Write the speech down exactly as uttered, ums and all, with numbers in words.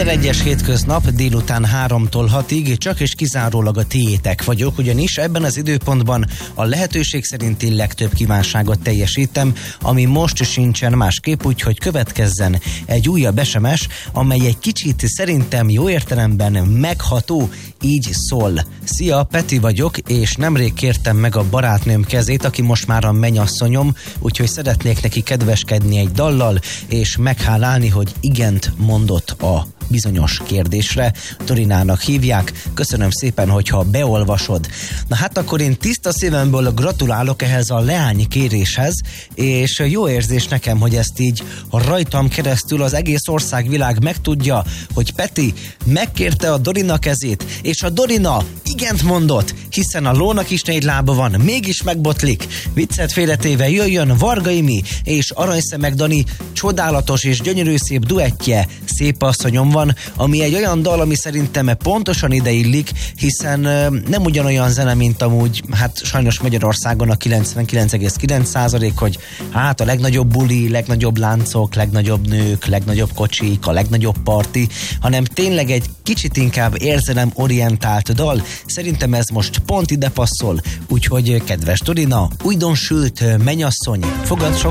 Minden egyes hétköznap délután háromtól hatig csak és kizárólag a tiétek vagyok, ugyanis ebben az időpontban a lehetőség szerinti legtöbb kívánságot teljesítem, ami most sincsen másképp, úgyhogy következzen egy újabb es em es, amely egy kicsit szerintem jó értelemben megható, így szól. Szia, Peti vagyok, és nemrég kértem meg a barátnőm kezét, aki most már a mennyasszonyom, úgyhogy szeretnék neki kedveskedni egy dallal, és meghálálni, hogy igent mondott a bizonyos kérdésre. Dorinának hívják. Köszönöm szépen, hogyha beolvasod. Na hát akkor én tiszta szívemből gratulálok ehhez a leány kéréshez, és jó érzés nekem, hogy ezt így rajtam keresztül az egész országvilág megtudja, hogy Peti megkérte a Dorina kezét, és a Dorina igent mondott, hiszen a lónak is négy lába van, mégis megbotlik. Viccet félretéve jöjjön Varga Imi és Aranyszemek Dani csodálatos és gyönyörű szép duettje, Szép asszonyom van, ami egy olyan dal, ami szerintem pontosan ide illik, hiszen nem ugyanolyan zene, mint amúgy, hát sajnos Magyarországon a kilencvenkilenc egész kilenc százalék, hogy hát a legnagyobb buli, legnagyobb láncok, legnagyobb nők, legnagyobb kocsik, a legnagyobb parti, hanem tényleg egy kicsit inkább érzelemorientált dal. Szerintem ez most pont ide passzol, úgyhogy kedves Dorina, újdonsült mennyasszony, fogad sok